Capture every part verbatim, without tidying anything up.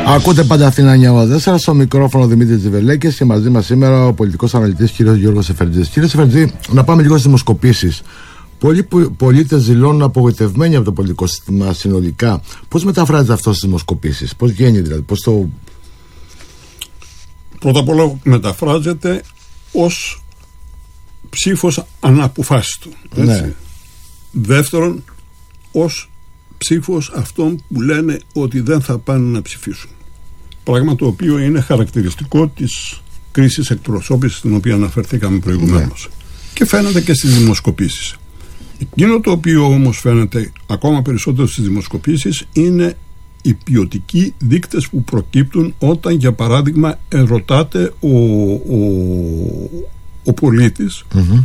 Ακούτε πάντα Αθήνα εννιά τέσσερα, στο μικρόφωνο Δημήτρης Τζιβελέκης και μαζί μας σήμερα ο πολιτικός αναλυτής κ. Γιώργος Σεφερτζής. Κύριε Σεφερτζή, να πάμε λίγο στις δημοσκοπήσεις. Πολλοί πολίτες δηλώνουν απογοητευμένοι από το πολιτικό σύστημα συνολικά. Πώς μεταφράζεται αυτό στις δημοσκοπήσεις, πώς βγαίνει δηλαδή, πώς το. Πρώτα απ' όλα μεταφράζεται ως ψήφος αναποφάσιστο. Ναι. Δεύτερον, ως ψήφος αυτών που λένε ότι δεν θα πάνε να ψηφίσουν. Πράγμα το οποίο είναι χαρακτηριστικό της κρίσης εκπροσώπησης στην οποία αναφερθήκαμε προηγουμένως. Ναι. Και φαίνεται και στις δημοσκοπήσεις. Εκείνο το οποίο όμως φαίνεται ακόμα περισσότερο στις δημοσκοπήσεις είναι οι ποιοτικοί δείκτες που προκύπτουν όταν, για παράδειγμα, ερωτάται ο, ο, ο πολίτης mm-hmm.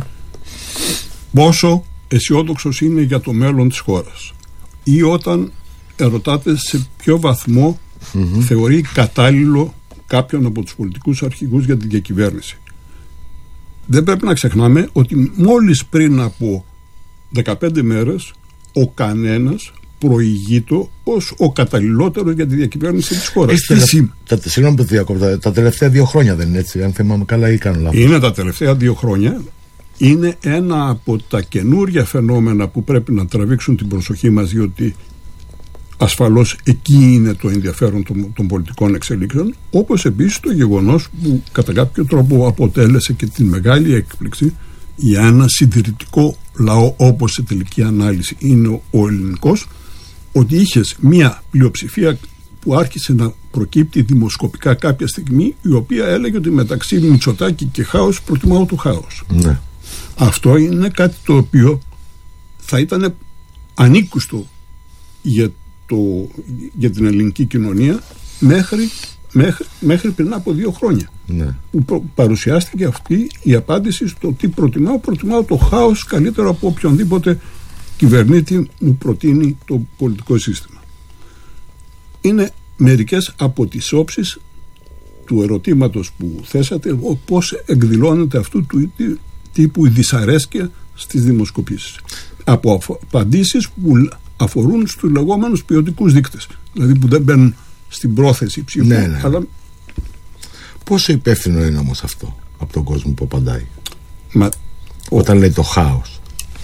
πόσο αισιόδοξος είναι για το μέλλον της χώρας, ή όταν ερωτάται σε ποιο βαθμό mm-hmm. θεωρεί κατάλληλο κάποιον από τους πολιτικούς αρχηγούς για την διακυβέρνηση. Δεν πρέπει να ξεχνάμε ότι μόλις πριν από δεκαπέντε μέρες ο κανένας προηγείτο ως ο καταλληλότερος για τη διακυβέρνηση της χώρας. Τα, συγγνώμη που διακόπτω, τα τελευταία δύο χρόνια δεν είναι έτσι, αν θυμάμαι καλά ή κάνω λάθος? Είναι τα τελευταία δύο χρόνια. Είναι ένα από τα καινούρια φαινόμενα που πρέπει να τραβήξουν την προσοχή μας, διότι ασφαλώς εκεί είναι το ενδιαφέρον των, των πολιτικών εξελίξεων, όπως επίσης το γεγονός που κατά κάποιο τρόπο αποτέλεσε και την μεγάλη έκπληξη για ένα συντηρητικό λαό όπως σε τελική ανάλυση είναι ο ελληνικός, ότι είχες μια πλειοψηφία που άρχισε να προκύπτει δημοσκοπικά κάποια στιγμή, η οποία έλεγε ότι μεταξύ Μητσοτάκη και χάος προτιμάω το χάος. Ναι. Αυτό είναι κάτι το οποίο θα ήταν ανήκουστο για, το, για την ελληνική κοινωνία μέχρι, μέχρι, μέχρι πριν από δύο χρόνια. Ναι. Που παρουσιάστηκε αυτή η απάντηση στο τι προτιμάω. Προτιμάω το χάος καλύτερο από οποιονδήποτε κυβερνήτη μου προτείνει το πολιτικό σύστημα. Είναι μερικές από τις όψεις του ερωτήματος που θέσατε, πώς εκδηλώνεται αυτού του τύπου η δυσαρέσκεια στις δημοσκοπήσεις. Από απαντήσεις που αφορούν στους λεγόμενους ποιοτικούς δείκτες, δηλαδή που δεν μπαίνουν στην πρόθεση ψήφου. Ναι, ναι. Αλλά... πόσο υπεύθυνο είναι όμως αυτό από τον κόσμο που απαντάει? Μα... όταν ο... λέει το χάος?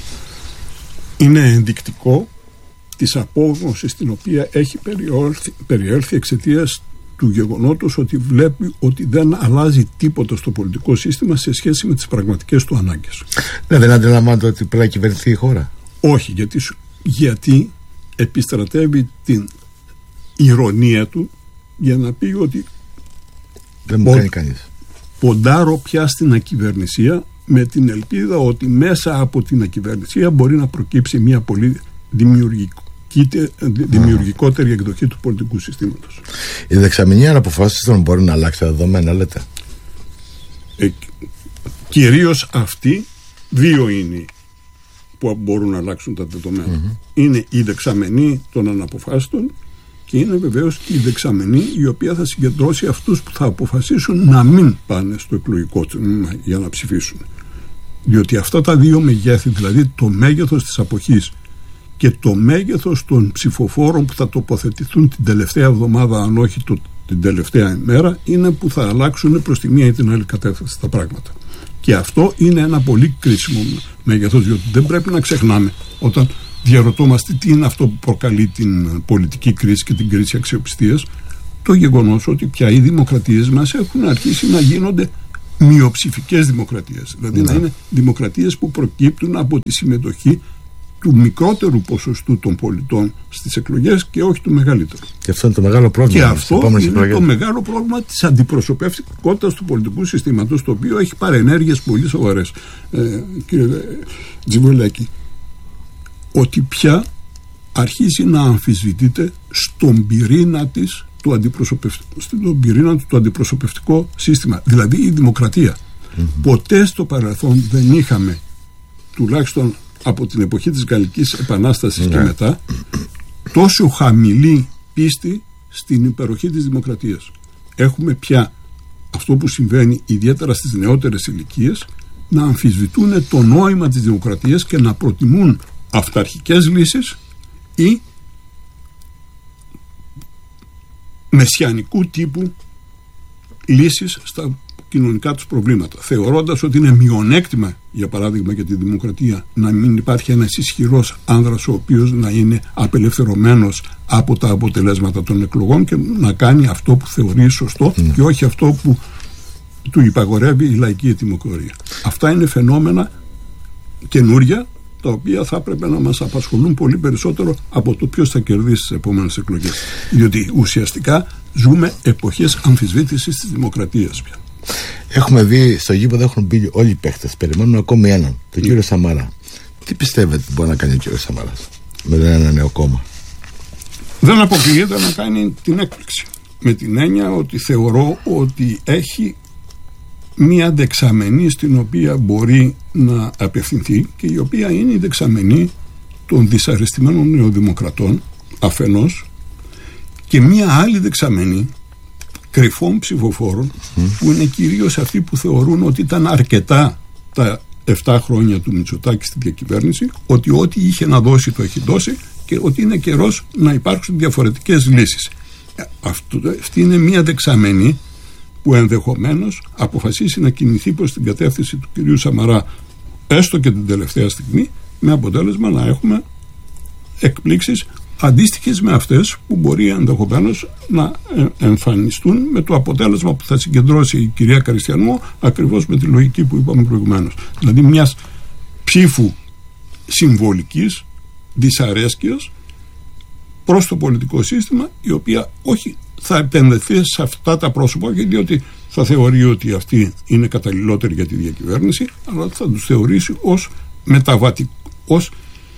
Είναι ενδεικτικό της απόγνωσης στην οποία έχει περιέλθει, περιέλθει εξαιτίας του γεγονότος ότι βλέπει ότι δεν αλλάζει τίποτα στο πολιτικό σύστημα σε σχέση με τις πραγματικές του ανάγκες. Ναι, δεν αντιλαμβάνεται ότι πρέπει να κυβερνηθεί η χώρα? Όχι, γιατί, γιατί επιστρατεύει την ηρωνία του για να πει ότι δεν μου κάνει κανείς. Ποντάρω πια στην ακυβερνησία, με την ελπίδα ότι μέσα από την ακυβερνησία μπορεί να προκύψει μια πολύ δημιουργικότερη εκδοχή του πολιτικού συστήματος. Η δεξαμενή αναποφάσιστον μπορεί να αλλάξει τα δεδομένα, λέτε? Ε, κυρίως αυτοί δύο είναι που μπορούν να αλλάξουν τα δεδομένα. Mm-hmm. Είναι η δεξαμενή των αναποφάσιστων και είναι βεβαίως και η δεξαμενή η οποία θα συγκεντρώσει αυτούς που θα αποφασίσουν να μην πάνε στο εκλογικό τμήμα για να ψηφίσουν. Διότι αυτά τα δύο μεγέθη, δηλαδή το μέγεθος της αποχής και το μέγεθος των ψηφοφόρων που θα τοποθετηθούν την τελευταία εβδομάδα, αν όχι το, την τελευταία ημέρα, είναι που θα αλλάξουν προς τη μία ή την άλλη κατεύθυνση τα πράγματα. Και αυτό είναι ένα πολύ κρίσιμο μέγεθος, διότι δεν πρέπει να ξεχνάμε όταν διαρωτόμαστε τι είναι αυτό που προκαλεί την πολιτική κρίση και την κρίση αξιοπιστίας, το γεγονός ότι πια οι δημοκρατίες μας έχουν αρχίσει να γίνονται μειοψηφικές δημοκρατίες. Δηλαδή ναι. να είναι δημοκρατίες που προκύπτουν από τη συμμετοχή του μικρότερου ποσοστού των πολιτών στις εκλογές και όχι του μεγαλύτερου. Και αυτό είναι το μεγάλο πρόβλημα. Και αυτό είναι εκλογές. Το μεγάλο πρόβλημα της αντιπροσωπευτικότητας του πολιτικού συστήματος, το οποίο έχει παρενέργειες πολύ σοβαρές. Ε, κύριε Τζιβολάκη, ότι πια αρχίζει να αμφισβητείται στον πυρήνα της του αντιπροσωπευτικού, στον πυρήνα του το αντιπροσωπευτικό σύστημα, δηλαδή η δημοκρατία. Mm-hmm. Ποτέ στο παρελθόν δεν είχαμε, τουλάχιστον από την εποχή της Γαλλικής Επανάστασης mm-hmm. και μετά, τόσο χαμηλή πίστη στην υπεροχή της δημοκρατίας. Έχουμε πια αυτό που συμβαίνει ιδιαίτερα στις νεότερες ηλικίες, να αμφισβητούν το νόημα της δημοκρατίας και να προτιμούν αυταρχικές λύσεις ή μεσιανικού τύπου λύσεις στα κοινωνικά τους προβλήματα, θεωρώντας ότι είναι μειονέκτημα, για παράδειγμα, για τη δημοκρατία να μην υπάρχει ένας ισχυρός άνδρας ο οποίος να είναι απελευθερωμένος από τα αποτελέσματα των εκλογών και να κάνει αυτό που θεωρεί σωστό mm. και όχι αυτό που του υπαγορεύει η λαϊκή ετοιμοκρατία. Αυτά είναι φαινόμενα καινούρια, τα οποία θα έπρεπε να μας απασχολούν πολύ περισσότερο από το ποιος θα κερδίσει τις επόμενες εκλογές. Διότι ουσιαστικά ζούμε εποχές αμφισβήτησης της δημοκρατίας πια. Έχουμε δει στο γήπεδο, έχουν μπει όλοι οι παίχτες. Περιμένουν ακόμη έναν, τον κύριο Σαμαρά. Τι πιστεύετε μπορεί να κάνει ο κύριος Σαμαράς με ένα νέο κόμμα? Δεν αποκλείεται να κάνει την έκπληξη. Με την έννοια ότι θεωρώ ότι έχει μία δεξαμενή στην οποία μπορεί να απευθυνθεί και η οποία είναι η δεξαμενή των δυσαρεστημένων νεοδημοκρατών αφενός και μία άλλη δεξαμενή κρυφών ψηφοφόρων mm. που είναι κυρίως αυτοί που θεωρούν ότι ήταν αρκετά τα επτά χρόνια του Μητσοτάκη στη διακυβέρνηση, ότι ό,τι είχε να δώσει το έχει δώσει και ότι είναι καιρός να υπάρξουν διαφορετικές λύσεις. Αυτό, αυτή είναι μία δεξαμενή που ενδεχομένως αποφασίσει να κινηθεί προς την κατεύθυνση του κυρίου Σαμαρά έστω και την τελευταία στιγμή, με αποτέλεσμα να έχουμε εκπλήξεις αντίστοιχες με αυτές που μπορεί ενδεχομένως να εμφανιστούν με το αποτέλεσμα που θα συγκεντρώσει η κυρία Καριστιανού, ακριβώς με τη λογική που είπαμε προηγουμένως. Δηλαδή μιας ψήφου συμβολικής δυσαρέσκειας προς το πολιτικό σύστημα, η οποία όχι θα επενδυθεί σε αυτά τα πρόσωπα, διότι θα θεωρεί ότι αυτοί είναι καταλληλότεροι για τη διακυβέρνηση, αλλά θα τους θεωρήσει ως μεταβατικ... ως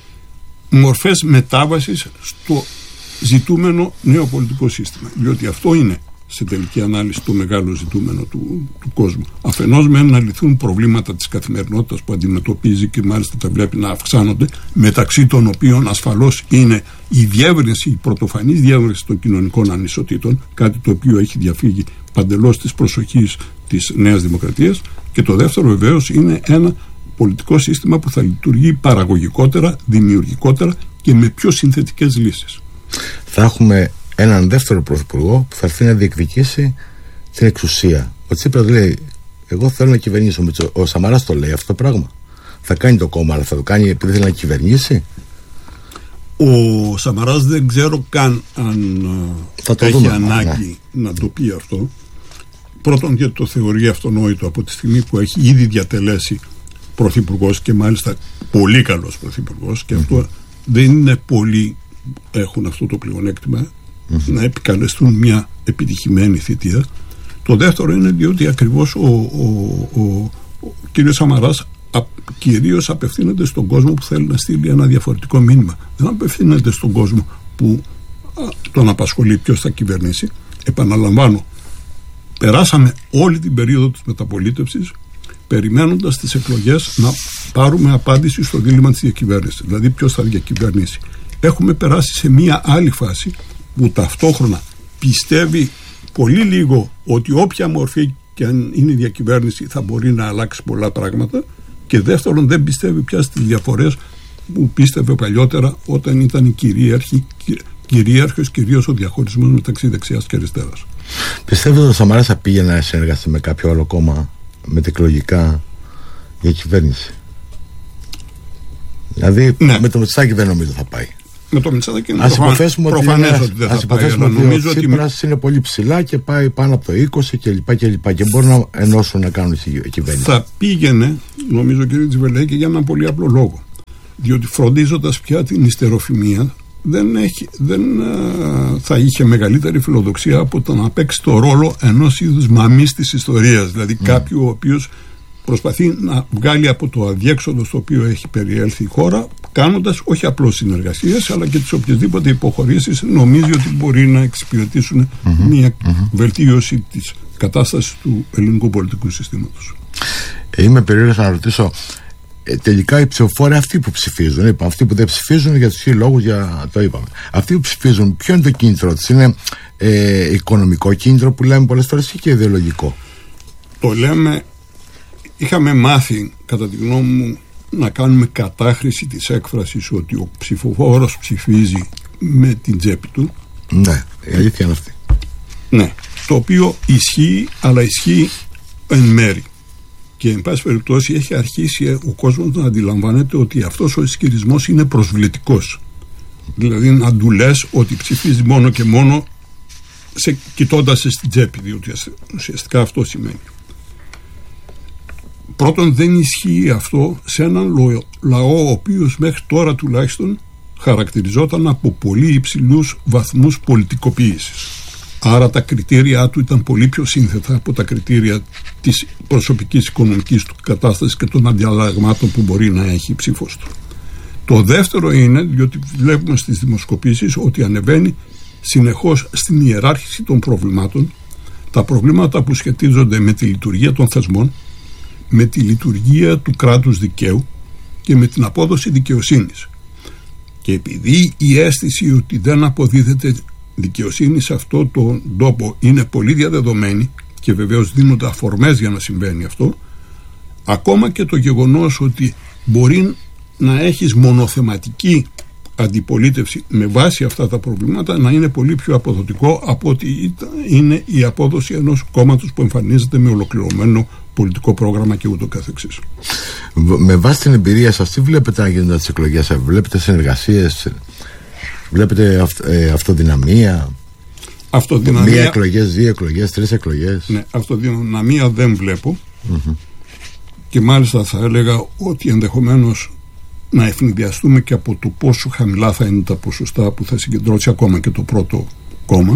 μορφές μετάβασης στο ζητούμενο νέο πολιτικό σύστημα. Διότι αυτό είναι σε τελική ανάλυση το μεγάλο ζητούμενο του, του κόσμου. Αφενός με να λυθούν προβλήματα της καθημερινότητας που αντιμετωπίζει και μάλιστα τα βλέπει να αυξάνονται, μεταξύ των οποίων ασφαλώς είναι η διεύρυνση, η πρωτοφανής διεύρυνση των κοινωνικών ανισοτήτων, κάτι το οποίο έχει διαφύγει παντελώς της προσοχής της Νέας Δημοκρατίας, και το δεύτερο βεβαίως είναι ένα πολιτικό σύστημα που θα λειτουργεί παραγωγικότερα, δημιουργικότερα και με πιο συνθετικές λύσεις. Θα έχουμε έναν δεύτερο πρωθυπουργό που θα έρθει να διεκδικήσει την εξουσία. Ο Τσίπρας λέει: εγώ θέλω να κυβερνήσω. Ο Σαμαράς το λέει αυτό το πράγμα. Θα κάνει το κόμμα, αλλά θα το κάνει επειδή θέλει να κυβερνήσει. Ο Σαμαράς δεν ξέρω καν αν θα το έχει δούμε, ανάγκη ναι. να το πει αυτό. Πρώτον, γιατί το θεωρεί αυτονόητο από τη στιγμή που έχει ήδη διατελέσει πρωθυπουργός και μάλιστα πολύ καλός πρωθυπουργός, και mm-hmm. αυτό δεν είναι πολλοί έχουν αυτό το πλεονέκτημα mm-hmm. να επικαλεστούν μια επιτυχημένη θητεία. Το δεύτερο είναι διότι ακριβώς ο, ο, ο, ο κύριος Σαμαράς α, κυρίως απευθύνεται στον κόσμο που θέλει να στείλει ένα διαφορετικό μήνυμα. Δεν απευθύνεται στον κόσμο που α, τον απασχολεί ποιος θα κυβερνήσει. Επαναλαμβάνω, περάσαμε όλη την περίοδο της μεταπολίτευσης περιμένοντας τις εκλογές να πάρουμε απάντηση στο δίλημμα της διακυβέρνησης, δηλαδή ποιος θα διακυβερνήσει. Έχουμε περάσει σε μία άλλη φάση που ταυτόχρονα πιστεύει πολύ λίγο ότι όποια μορφή και αν είναι η διακυβέρνηση θα μπορεί να αλλάξει πολλά πράγματα, και δεύτερον δεν πιστεύει πια στις διαφορές που πίστευε παλιότερα όταν ήταν η κυρίαρχη, κυρίαρχος κυρίως ο διαχωρισμός μεταξύ δεξιάς και αριστεράς. Πιστεύετε ότι ο Σαμαράς θα πήγε να συνεργαστεί με κάποιο άλλο κόμμα μετεκλογικά για κυβέρνηση? Δηλαδή ναι. με το Μητσοτάκη δεν νομίζω θα πάει. Με το Μητσοτάκη είναι υποθέσουμε προφανές ότι, ότι δεν θα πάει, αλλά νομίζω ότι ο Τσίπρας είναι πολύ ψηλά και πάει πάνω από το είκοσι και λοιπά και λοιπά και μπορούν να ενώσουν να κάνουν κυβέρνηση. Θα πήγαινε, νομίζω, κύριε Τζιβελέκη, για έναν πολύ απλό λόγο. Διότι φροντίζοντας πια την ιστεροφημία δεν, έχει, δεν α, θα είχε μεγαλύτερη φιλοδοξία από το να παίξει το ρόλο ενός είδους μαμής της ιστορίας, δηλαδή mm. κάποιου ο οποίος προσπαθεί να βγάλει από το αδιέξοδο στο οποίο έχει περιέλθει η χώρα, κάνοντας όχι απλώς συνεργασίες αλλά και τις οποιασδήποτε υποχωρήσεις νομίζει ότι μπορεί να εξυπηρετήσουν mm-hmm. μια mm-hmm. βελτίωση της κατάστασης του ελληνικού πολιτικού συστήματος. Ε, είμαι περίεργος να ρωτήσω, ε, τελικά οι ψηφοφόροι αυτοί που ψηφίζουν, είπα, αυτοί που δεν ψηφίζουν για τους λόγους, για, το είπαμε, αυτοί που ψηφίζουν, ποιο είναι το κίνητρο τους? Είναι ε, οικονομικό κίνητρο που λέμε πολλές φορές ή και ιδεολογικό? Το λέμε, είχαμε μάθει κατά τη γνώμη μου να κάνουμε κατάχρηση της έκφρασης ότι ο ψηφοφόρος ψηφίζει με την τσέπη του. Ναι, η αλήθεια είναι αυτή. Ναι, το οποίο ισχύει, αλλά ισχύει εν μέρη. Και εν πάση περιπτώσει έχει αρχίσει ο κόσμος να αντιλαμβάνεται ότι αυτός ο ισχυρισμός είναι προσβλητικός. Δηλαδή να του λες ότι ψηφίζει μόνο και μόνο σε, κοιτώντας σε στην τσέπη, διότι ουσιαστικά αυτό σημαίνει. Πρώτον, δεν ισχύει αυτό σε έναν λαό ο οποίος μέχρι τώρα τουλάχιστον χαρακτηριζόταν από πολύ υψηλούς βαθμούς πολιτικοποίησης. Άρα τα κριτήρια του ήταν πολύ πιο σύνθετα από τα κριτήρια της προσωπικής οικονομικής του κατάστασης και των ανταλλαγμάτων που μπορεί να έχει η ψήφος του. Το δεύτερο είναι, διότι βλέπουμε στις δημοσκοπήσεις ότι ανεβαίνει συνεχώς στην ιεράρχηση των προβλημάτων, τα προβλήματα που σχετίζονται με τη λειτουργία των θεσμών, με τη λειτουργία του κράτους δικαίου και με την απόδοση δικαιοσύνης. Και επειδή η αίσθηση ότι δεν αποδίδεται δικαιοσύνη σε αυτό τον τόπο είναι πολύ διαδεδομένη και βεβαίως δίνονται αφορμές για να συμβαίνει αυτό, ακόμα και το γεγονός ότι μπορεί να έχεις μονοθεματική αντιπολίτευση με βάση αυτά τα προβλήματα να είναι πολύ πιο αποδοτικό από ότι είναι η απόδοση ενός κόμματος που εμφανίζεται με ολοκληρωμένο πολιτικό πρόγραμμα και ούτω καθεξής. Με βάση την εμπειρία σας, τι βλέπετε να γίνονται τις εκλογές? Βλέπετε συνεργασίες, βλέπετε αυ, ε, αυτοδυναμία, αυτοδυναμία, μία εκλογές, δύο εκλογές, τρεις εκλογές? Ναι, αυτοδυναμία δεν βλέπω. Mm-hmm. Και μάλιστα θα έλεγα ότι ενδεχομένως να ευνηδιαστούμε και από το πόσο χαμηλά θα είναι τα ποσοστά που θα συγκεντρώσει ακόμα και το πρώτο κόμμα.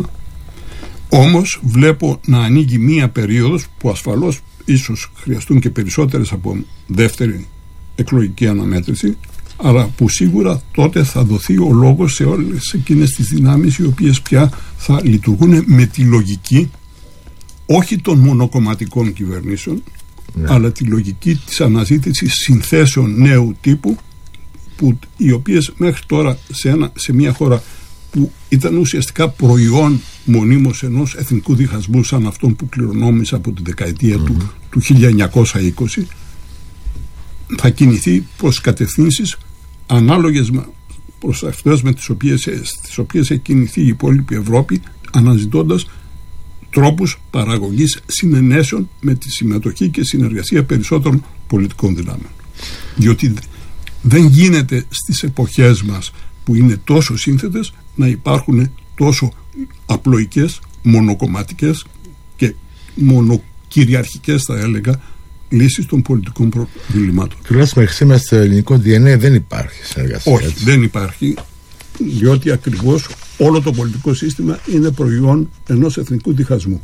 Όμως βλέπω να ανοίγει μία περίοδος που ασφαλώς ίσως χρειαστούν και περισσότερες από δεύτερη εκλογική αναμέτρηση, αλλά που σίγουρα τότε θα δοθεί ο λόγος σε όλες εκείνες τις δυνάμεις οι οποίες πια θα λειτουργούν με τη λογική όχι των μονοκομματικών κυβερνήσεων, ναι, αλλά τη λογική της αναζήτησης συνθέσεων νέου τύπου, που, οι οποίες μέχρι τώρα σε, ένα, σε μια χώρα που ήταν ουσιαστικά προϊόν μονίμως ενός εθνικού διχασμού σαν αυτόν που κληρονόμησε από τη δεκαετία mm-hmm. του, του χίλια εννιακόσια είκοσι, θα κινηθεί προς κατευθύνσεις ανάλογες προς αυτές με τις οποίες, τις οποίες έχει κινηθεί η υπόλοιπη Ευρώπη, αναζητώντας τρόπους παραγωγής συνενέσεων με τη συμμετοχή και συνεργασία περισσότερων πολιτικών δυνάμεων. Διότι δεν γίνεται στις εποχές μας που είναι τόσο σύνθετες να υπάρχουν τόσο απλοϊκές, μονοκομματικές και μονοκυριαρχικές, θα έλεγα, λύσεις των πολιτικών προβλημάτων. Τουλάχιστον μέχρι σήμερα στο ελληνικό ντι εν έι δεν υπάρχει συνεργασία. Όχι, έτσι. Δεν υπάρχει, διότι ακριβώς όλο το πολιτικό σύστημα είναι προϊόν ενός εθνικού διχασμού,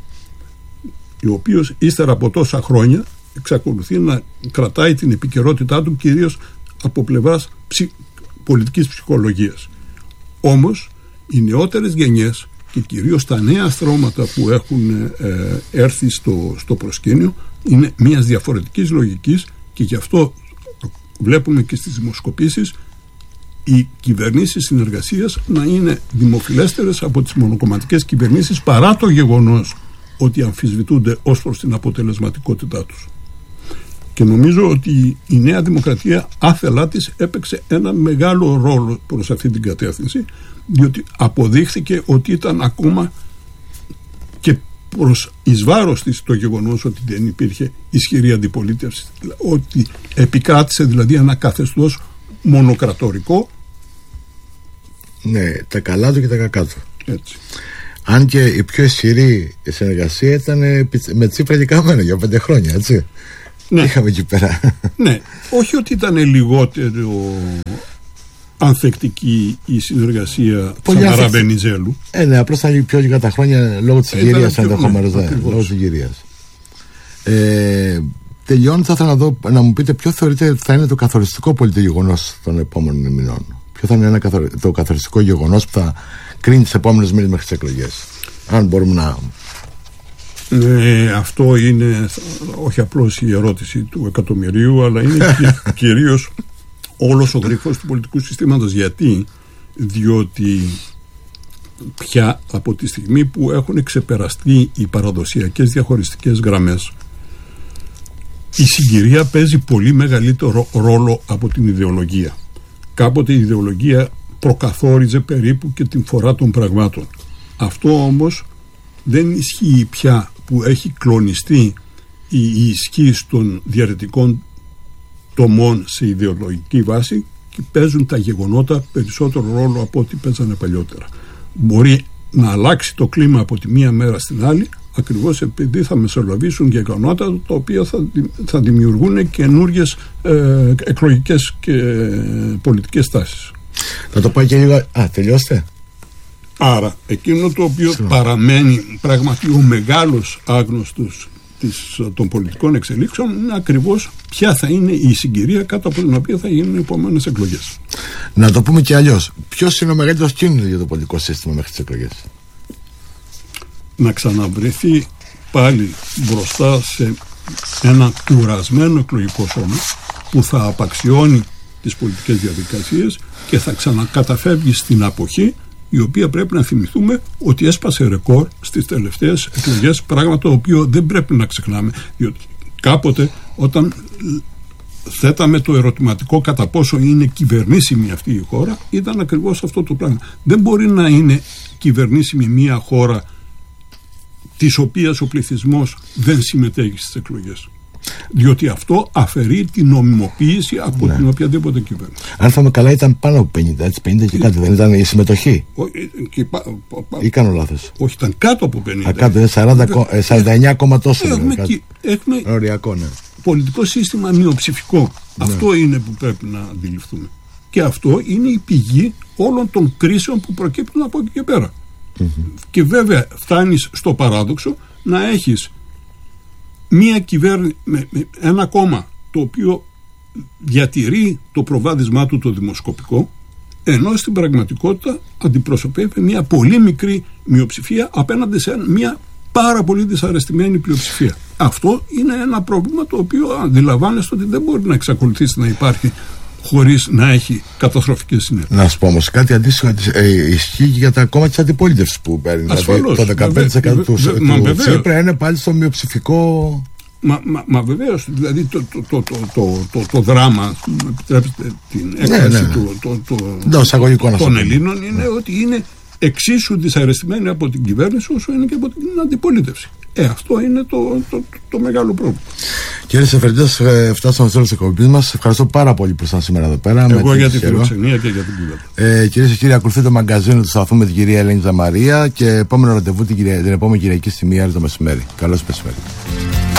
ο οποίος ύστερα από τόσα χρόνια εξακολουθεί να κρατάει την επικαιρότητά του κυρίως από πλευράς ψη, πολιτικής ψυχολογίας. Όμως οι νεότερες γενιές και κυρίως τα νέα στρώματα που έχουν ε, έρθει στο, στο προσκήνιο είναι μιας διαφορετικής λογικής, και γι' αυτό βλέπουμε και στις δημοσκοπήσεις οι κυβερνήσεις συνεργασίας να είναι δημοφιλέστερες από τις μονοκομματικές κυβερνήσεις, παρά το γεγονός ότι αμφισβητούνται ως προς την αποτελεσματικότητά τους. Και νομίζω ότι η Νέα Δημοκρατία άθελά της έπαιξε ένα μεγάλο ρόλο προς αυτή την κατεύθυνση, διότι αποδείχθηκε ότι ήταν ακόμα και προς εις βάρος της το γεγονός ότι δεν υπήρχε ισχυρή αντιπολίτευση, ότι επικράτησε δηλαδή ένα καθεστώς μονοκρατορικό. Ναι, τα καλά του και τα κακά του. Έτσι. Αν και η πιο ισχυρή συνεργασία ήταν με Τσίπρα και Καμένο για πέντε χρόνια, έτσι. Ναι. Είχαμε εκεί πέρα. Ναι, όχι ότι ήταν λιγότερο ανθεκτική η συνεργασία Σαμαρά Βενιζέλου. Ε, ναι, απλώς ήταν πιο λίγα τα χρόνια λόγω της συγκυρίας, ενδεχομένως. Ναι, λόγω της συγκυρίας. Ε, τελειώνει, θα ήθελα να, δω, να μου πείτε ποιο θεωρείτε ότι θα είναι το καθοριστικό πολιτικό γεγονός των επόμενων μηνών. Ποιο θα είναι ένα καθορι... το καθοριστικό γεγονός που θα κρίνει τις επόμενες μήνες μέχρι τις εκλογές. Αν μπορούμε να. Ναι, αυτό είναι όχι απλώς η ερώτηση του εκατομμυρίου, αλλά είναι και, κυρίως όλος ο γρίφος του πολιτικού συστήματος. Γιατί? Διότι πια από τη στιγμή που έχουν ξεπεραστεί οι παραδοσιακές διαχωριστικές γραμμές, η συγκυρία παίζει πολύ μεγαλύτερο ρόλο από την ιδεολογία. Κάποτε η ιδεολογία προκαθόριζε περίπου και την φορά των πραγμάτων. Αυτό όμως δεν ισχύει πια, που έχει κλονιστεί η ισχύ των διαρρετικών τομών σε ιδεολογική βάση και παίζουν τα γεγονότα περισσότερο ρόλο από ό,τι παίζανε παλιότερα. Μπορεί να αλλάξει το κλίμα από τη μία μέρα στην άλλη, ακριβώς επειδή θα μεσολαβήσουν γεγονότα τα οποία θα, θα δημιουργούν καινούργιες ε, εκλογικές και πολιτικές τάσεις. Να το πάει και λίγο. Α, τελειώστε. Άρα, εκείνο το οποίο Συγνώμη. παραμένει πράγματι ο μεγάλος άγνωστος της, των πολιτικών εξελίξεων είναι ακριβώς ποια θα είναι η συγκυρία κάτω από την οποία θα γίνουν οι επόμενες εκλογές. Να το πούμε και αλλιώς. Ποιος είναι ο μεγαλύτερος κίνδυνος για το πολιτικό σύστημα μέχρι τις εκλογές? Να ξαναβρεθεί πάλι μπροστά σε ένα κουρασμένο εκλογικό σώμα που θα απαξιώνει τις πολιτικές διαδικασίες και θα ξανακαταφεύγει στην αποχή, η οποία πρέπει να θυμηθούμε ότι έσπασε ρεκόρ στις τελευταίες εκλογές, πράγμα το οποίο δεν πρέπει να ξεχνάμε, διότι κάποτε όταν θέταμε το ερωτηματικό κατά πόσο είναι κυβερνήσιμη αυτή η χώρα, ήταν ακριβώς αυτό το πράγμα. Δεν μπορεί να είναι κυβερνήσιμη μια χώρα της οποίας ο πληθυσμός δεν συμμετέχει στις εκλογές, διότι αυτό αφαιρεί την νομιμοποίηση από ναι. την οποιαδήποτε κυβέρνηση. Αν θυμάμαι καλά, ήταν πάνω από πενήντα, έτσι, πενήντα και κάτι, δεν ήταν η συμμετοχή? Ο, και, πα, πα, πα, ή κάνω λάθος? Όχι, ήταν κάτω από πενήντα. Α, κάτω, σαράντα, σαράντα εννιά κόμμα τόσο. Έχουμε, έχουμε οριακό, ναι. πολιτικό σύστημα μειοψηφικό. Ναι. Αυτό είναι που πρέπει να αντιληφθούμε. Και αυτό είναι η πηγή όλων των κρίσεων που προκύπτουν από εκεί και πέρα. Mm-hmm. Και βέβαια φτάνεις στο παράδοξο να έχεις μία κυβέρνηση με, με ένα κόμμα το οποίο διατηρεί το προβάδισμά του το δημοσκοπικό, ενώ στην πραγματικότητα αντιπροσωπεύει μία πολύ μικρή μειοψηφία απέναντι σε μία πάρα πολύ δυσαρεστημένη πλειοψηφία. Αυτό είναι ένα πρόβλημα το οποίο αντιλαμβάνεστε ότι δεν μπορεί να εξακολουθήσει να υπάρχει χωρίς να έχει καταστροφικές συνέπειες. Να σου πω όμως κάτι αντίστοιχο ε, ισχύει και για τα κόμματα της αντιπολίτευσης που παίρνει. Δηλαδή το δεκαπέντε τοις εκατό του, του Τσίπρα είναι πάλι στο μειοψηφικό. Μα, μα, μα βεβαίως, δηλαδή το, το, το, το, το, το, το δράμα, επιτρέψτε την έκφραση ναι, ναι, ναι. το, το, το, το, των Ελλήνων είναι ναι. ότι είναι εξίσου δυσαρεστημένοι από την κυβέρνηση όσο είναι και από την αντιπολίτευση. Ε, αυτό είναι το, το, το, το μεγάλο πρόβλημα. Κύριε Σεφερντζή, φτάσαμε στο τέλος της εκπομπής μας. Ευχαριστώ πάρα πολύ που ήσασταν σήμερα εδώ πέρα. Εγώ για τη φιλοξενία και για την κουβέντα. Ε, Κυρίες και κύριοι, ακολουθεί το μαγκαζίνο του σταθμού με την κυρία Ελένη Ζαμαρία και επόμενο ραντεβού την, την επόμενη Κυριακή στη μία το μεσημέρι. Καλώς μεσημέρι.